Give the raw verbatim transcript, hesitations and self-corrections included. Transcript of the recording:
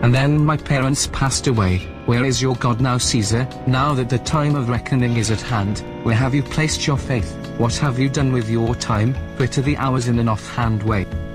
And then my parents passed away. Where is your God now, Caesar? Now that the time of reckoning is at hand, where have you placed your faith? What have you done with your time? Fritter the hours in an offhand way.